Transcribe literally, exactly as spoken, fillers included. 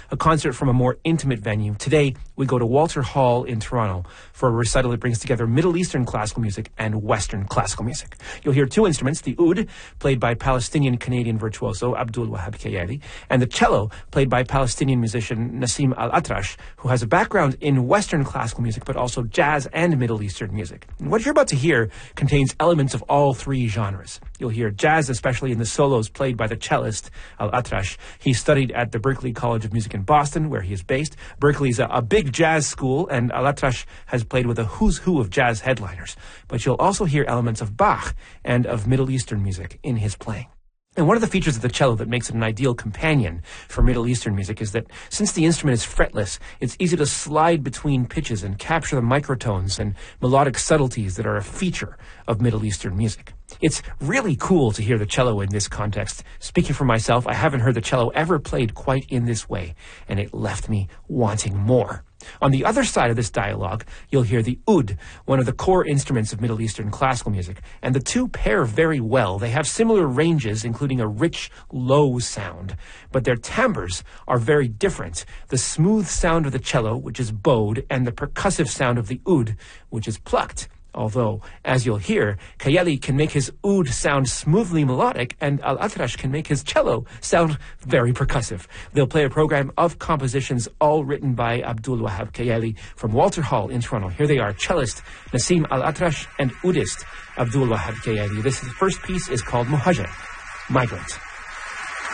a concert from a more intimate venue. Today, we go to Walter Hall in Toronto for a recital that brings together Middle Eastern classical music and Western classical music. You'll hear two instruments, the oud, played by Palestinian-Canadian virtuoso Abdul Wahab Kayali, and the cello, played by Palestinian musician Nassim Al-Atrash, who has a background in Western classical music, but also jazz and Middle Eastern music. And what you're about to hear contains elements of all three genres. You'll hear jazz, especially in the solos played by the cellist Al-Atrash. He studied at the Berklee College of Music in Boston, where he is based. Berklee's a, a big jazz school, and Al-Atrash has played with a who's who of jazz headliners. But you'll also hear elements of Bach and of Middle Eastern music in his playing. And one of the features of the cello that makes it an ideal companion for Middle Eastern music is that since the instrument is fretless, it's easy to slide between pitches and capture the microtones and melodic subtleties that are a feature of Middle Eastern music. It's really cool to hear the cello in this context. Speaking for myself, I haven't heard the cello ever played quite in this way, and it left me wanting more. On the other side of this dialogue, you'll hear the oud, one of the core instruments of Middle Eastern classical music, and the two pair very well. They have similar ranges, including a rich, low sound, but their timbres are very different. The smooth sound of the cello, which is bowed, and the percussive sound of the oud, which is plucked. Although, as you'll hear, Kayali can make his oud sound smoothly melodic, and Al-Atrash can make his cello sound very percussive. They'll play a program of compositions all written by Abdul Wahab Kayali from Walter Hall in Toronto. Here they are, cellist Nassim Al-Atrash and oudist Abdul Wahab Kayali. This first piece is called Muhajir, Migrant.